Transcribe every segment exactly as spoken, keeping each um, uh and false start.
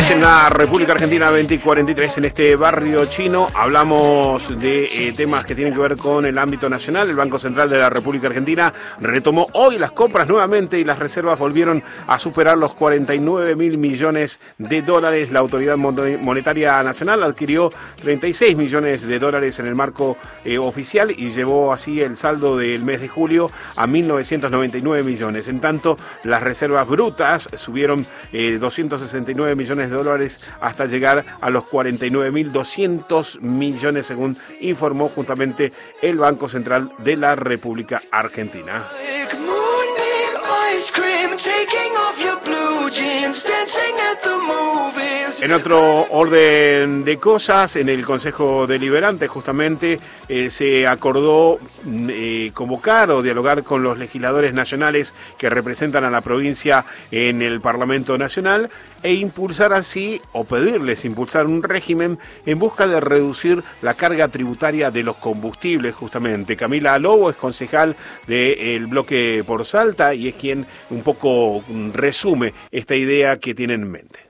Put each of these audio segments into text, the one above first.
Estás en la República Argentina veinte cuarenta y tres en este barrio chino. Hablamos de eh, temas que tienen que ver con el ámbito nacional. El Banco Central de la República Argentina retomó hoy las compras nuevamente y las reservas volvieron a superar los cuarenta y nueve mil millones de dólares. La Autoridad Monetaria Nacional adquirió treinta y seis millones de dólares en el marco eh, oficial y llevó así el saldo del mes de julio a mil novecientos noventa y nueve millones. En tanto, las reservas brutas subieron eh, doscientos sesenta y nueve millones de dólares hasta llegar a los cuarenta y nueve mil doscientos millones, según informó justamente el Banco Central de la República Argentina. En otro orden de cosas, en el Consejo Deliberante justamente eh, se acordó eh, convocar o dialogar con los legisladores nacionales que representan a la provincia en el Parlamento Nacional e impulsar así, o pedirles impulsar un régimen en busca de reducir la carga tributaria de los combustibles justamente. Camila Lobo es concejal del bloque por Salta y es quien un poco resume esta idea que tienen en mente.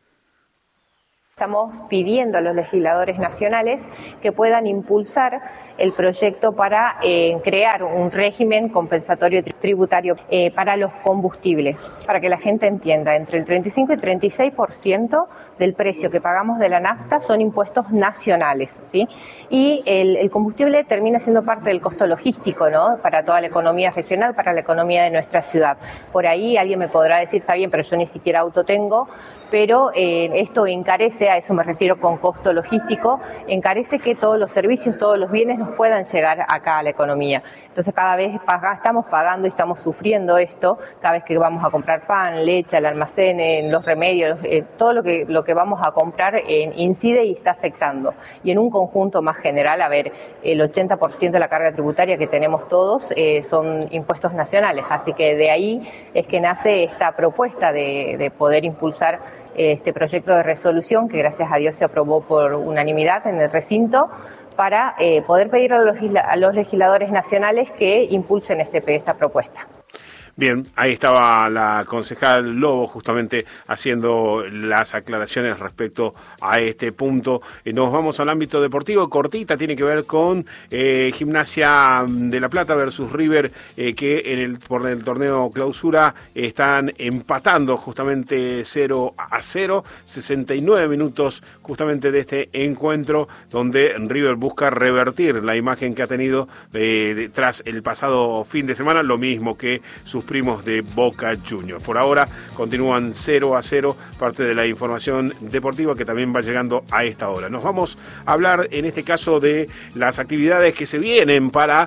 Estamos pidiendo a los legisladores nacionales que puedan impulsar el proyecto para eh, crear un régimen compensatorio tributario eh, para los combustibles, para que la gente entienda, entre el treinta y cinco y treinta y seis por ciento del precio que pagamos de la nafta son impuestos nacionales, ¿sí? Y el, el combustible termina siendo parte del costo logístico, ¿no? Para toda la economía regional, para la economía de nuestra ciudad. Por ahí alguien me podrá decir, está bien, pero yo ni siquiera auto tengo, pero eh, esto encarece, a eso me refiero con costo logístico, encarece que todos los servicios, todos los bienes nos puedan llegar acá a la economía. Entonces cada vez estamos pagando y estamos sufriendo esto, cada vez que vamos a comprar pan, leche, al almacén, en los remedios, eh, todo lo que, lo que vamos a comprar eh, incide y está afectando. Y en un conjunto más general, a ver, el ochenta por ciento de la carga tributaria que tenemos todos eh, son impuestos nacionales, así que de ahí es que nace esta propuesta de, de poder impulsar este proyecto de resolución que gracias a Dios se aprobó por unanimidad en el recinto para eh, poder pedir a los, a los legisladores nacionales que impulsen este, esta propuesta. Bien, ahí estaba la concejal Lobo justamente haciendo las aclaraciones respecto a este punto. Eh, nos vamos al ámbito deportivo, cortita, tiene que ver con eh, Gimnasia de La Plata versus River, eh, que en el, por el torneo clausura están empatando justamente cero a cero, sesenta y nueve minutos justamente de este encuentro, donde River busca revertir la imagen que ha tenido eh, de, tras el pasado fin de semana, lo mismo que sus primos de Boca Juniors. Por ahora continúan cero a cero, parte de la información deportiva que también va llegando a esta hora. Nos vamos a hablar en este caso de las actividades que se vienen para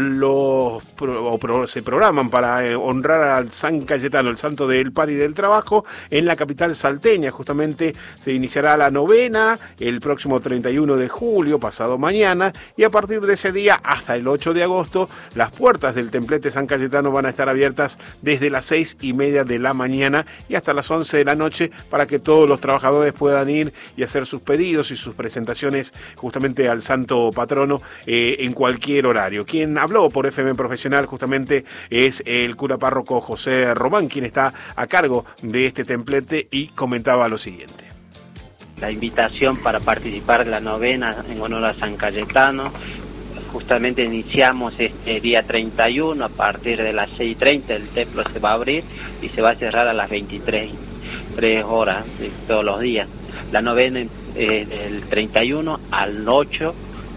los, o pro, se programan para eh, honrar al San Cayetano, el santo del pan y del trabajo, en la capital salteña. Justamente se iniciará la novena el próximo treinta y uno de julio, pasado mañana, y a partir de ese día hasta el ocho de agosto, las puertas del templete San Cayetano van a estar abiertas desde las seis y media de la mañana y hasta las once de la noche para que todos los trabajadores puedan ir y hacer sus pedidos y sus presentaciones justamente al santo patrono eh, en cualquier horario. Quien habló por F M Profesional justamente es el cura párroco José Román, quien está a cargo de este templete y comentaba lo siguiente. La invitación para participar de la novena en honor a San Cayetano. Justamente iniciamos este día treinta y uno, a partir de las seis y treinta el templo se va a abrir y se va a cerrar a las veintitrés horas de todos los días. La novena eh, del treinta y uno al ocho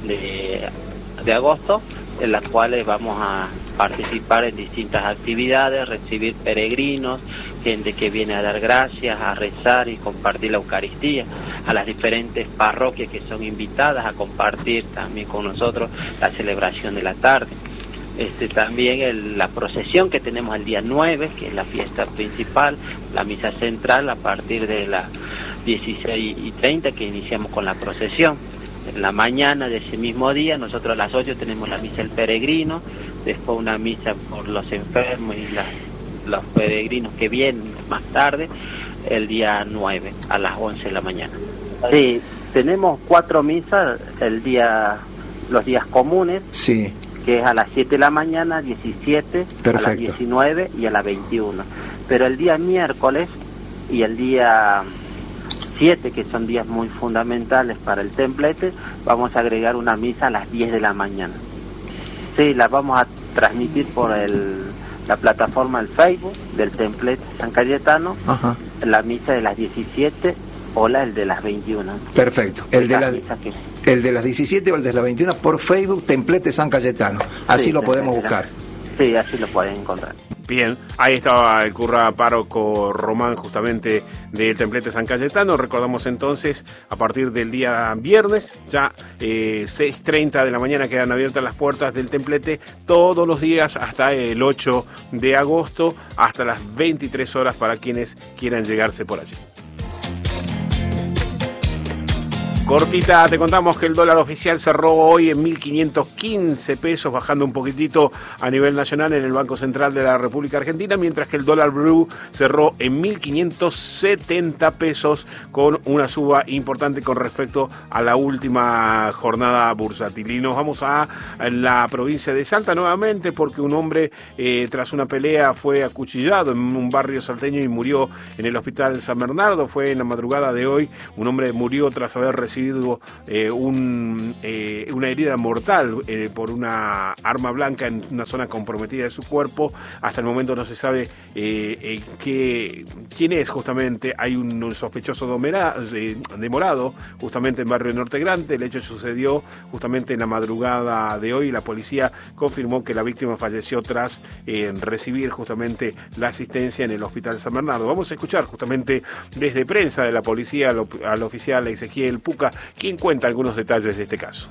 de, de agosto, en las cuales vamos a participar en distintas actividades, recibir peregrinos, gente que viene a dar gracias, a rezar y compartir la Eucaristía, a las diferentes parroquias que son invitadas a compartir también con nosotros la celebración de la tarde. Este, también el, la procesión que tenemos el día nueve, que es la fiesta principal, la misa central a partir de las dieciséis y treinta que iniciamos con la procesión. En la mañana de ese mismo día, nosotros a las ocho tenemos la misa del peregrino, después una misa por los enfermos y las, los peregrinos que vienen más tarde, el día nueve a las once de la mañana. Sí, tenemos cuatro misas el día, los días comunes, sí, que es a las siete de la mañana, diecisiete, perfecto, a las diecinueve y a las veintiuna. Pero el día miércoles y el día diecisiete, que son días muy fundamentales para el templete, vamos a agregar una misa a las diez de la mañana. Sí, la vamos a transmitir por el, la plataforma del Facebook del templete San Cayetano. Ajá. La misa de las diecisiete o la el de las veintiuna. Perfecto. El de, la, que... el de las diecisiete o el de las veintiuna por Facebook, templete San Cayetano. Así sí, lo podemos buscar. Sí, así lo pueden encontrar. Bien, ahí estaba el cura párroco Román justamente del templete San Cayetano. Recordamos entonces, a partir del día viernes, ya eh, seis treinta de la mañana quedan abiertas las puertas del templete todos los días hasta el ocho de agosto, hasta las veintitrés horas para quienes quieran llegarse por allí. Cortita, te contamos que el dólar oficial cerró hoy en mil quinientos quince pesos, bajando un poquitito a nivel nacional en el Banco Central de la República Argentina, mientras que el dólar blue cerró en mil quinientos setenta pesos, con una suba importante con respecto a la última jornada bursátil. Y nos vamos a la provincia de Salta nuevamente, porque un hombre eh, tras una pelea fue acuchillado en un barrio salteño y murió en el hospital San Bernardo. Fue en la madrugada de hoy. Un hombre murió tras haber recibido recibido eh, un, eh, una herida mortal eh, por una arma blanca en una zona comprometida de su cuerpo. Hasta el momento no se sabe eh, eh, qué, quién es justamente. Hay un, un sospechoso domera, eh, demorado justamente en Barrio Norte Grande. El hecho sucedió justamente en la madrugada de hoy. La policía confirmó que la víctima falleció tras eh, recibir justamente la asistencia en el hospital San Bernardo. Vamos a escuchar justamente desde prensa de la policía al, al oficial Ezequiel Puca, quien cuenta algunos detalles de este caso.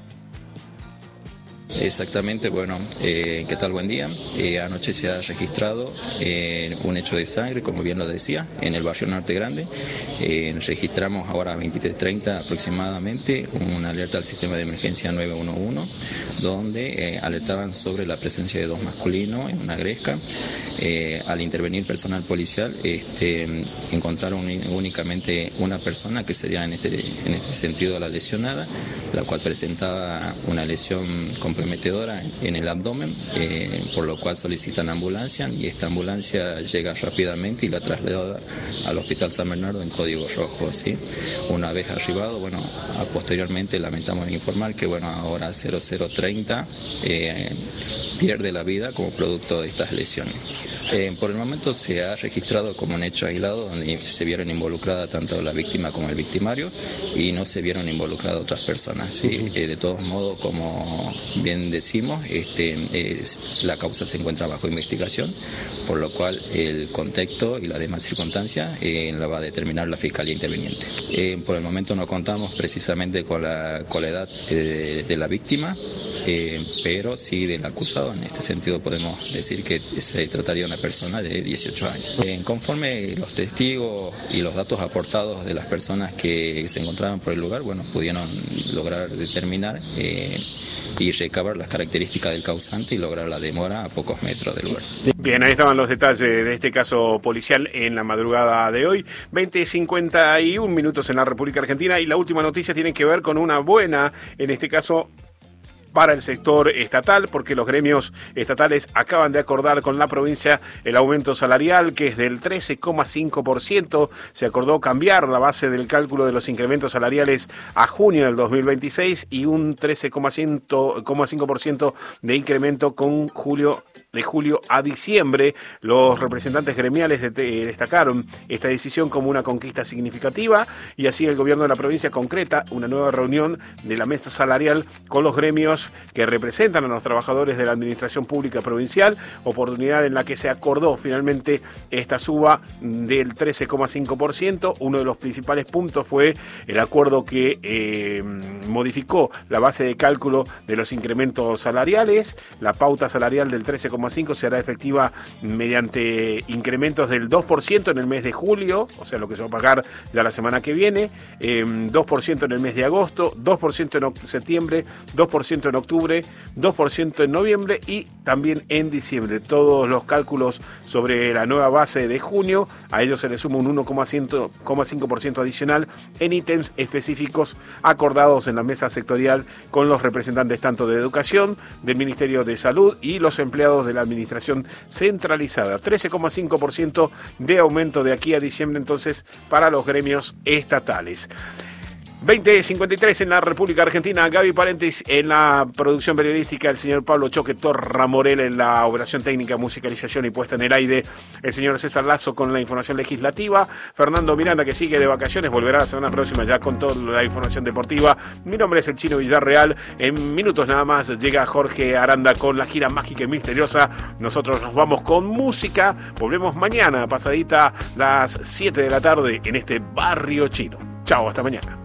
Exactamente, bueno, eh, ¿qué tal? Buen día. Eh, anoche se ha registrado eh, un hecho de sangre, como bien lo decía, en el barrio Norte Grande. Eh, registramos ahora a veintitrés treinta aproximadamente una alerta al sistema de emergencia nueve uno uno, donde eh, alertaban sobre la presencia de dos masculinos en una gresca. Eh, al intervenir personal policial, este, encontraron únicamente una persona que sería en este, en este sentido la lesionada, la cual presentaba una lesión comprometedora en el abdomen, eh, por lo cual solicitan ambulancia, y esta ambulancia llega rápidamente y la traslada al hospital San Bernardo en código rojo, ¿sí? Una vez arribado, bueno, a posteriormente lamentamos informar que, bueno, ahora cero cero treinta eh, pierde la vida como producto de estas lesiones. Eh, por el momento se ha registrado como un hecho aislado, donde se vieron involucradas tanto la víctima como el victimario, y no se vieron involucradas otras personas, ¿sí? Uh-huh. Eh, de todos modos, como bien decimos, este, es, la causa se encuentra bajo investigación, por lo cual el contexto y las demás circunstancias eh, la va a determinar la Fiscalía Interveniente. Eh, por el momento no contamos precisamente con la, con la edad de, de la víctima, eh, pero sí del acusado. En este sentido podemos decir que se trataría de una persona de dieciocho años. Eh, conforme los testigos y los datos aportados de las personas que se encontraban por el lugar, bueno, pudieron lograr determinar eh, y recabar las características del causante y lograr la demora a pocos metros del lugar. Bien, ahí estaban los detalles de este caso policial en la madrugada de hoy. veinte cincuenta y uno minutos en la República Argentina, y la última noticia tiene que ver con una buena, en este caso para el sector estatal, porque los gremios estatales acaban de acordar con la provincia el aumento salarial, que es del trece coma cinco por ciento. Se acordó cambiar la base del cálculo de los incrementos salariales a junio del dos mil veintiséis y un trece coma cinco por ciento de incremento con julio de julio a diciembre. Los representantes gremiales de, de, destacaron esta decisión como una conquista significativa, y así el gobierno de la provincia concreta una nueva reunión de la mesa salarial con los gremios que representan a los trabajadores de la administración pública provincial, oportunidad en la que se acordó finalmente esta suba del trece coma cinco por ciento. Uno de los principales puntos fue el acuerdo que eh, modificó la base de cálculo de los incrementos salariales. La pauta salarial del trece coma cinco por ciento será efectiva mediante incrementos del dos por ciento en el mes de julio, o sea, lo que se va a pagar ya la semana que viene, eh, dos por ciento en el mes de agosto, dos por ciento en septiembre, dos por ciento en octubre, dos por ciento en noviembre y también en diciembre. Todos los cálculos sobre la nueva base de junio, a ellos se le suma un uno coma cinco por ciento adicional en ítems específicos acordados en la mesa sectorial con los representantes tanto de Educación, del Ministerio de Salud y los empleados de de la administración centralizada. trece coma cinco por ciento de aumento de aquí a diciembre entonces para los gremios estatales. veinte cincuenta y tres en la República Argentina. Gaby Parentis en la producción periodística, el señor Pablo Choque Torra Morel en la operación técnica, musicalización y puesta en el aire, el señor César Lazo con la información legislativa, Fernando Miranda, que sigue de vacaciones, volverá la semana próxima ya con toda la información deportiva. Mi nombre es el Chino Villarreal. En minutos nada más llega Jorge Aranda con la gira mágica y misteriosa. Nosotros nos vamos con música. Volvemos mañana pasadita las siete de la tarde en este barrio chino. Chao, hasta mañana.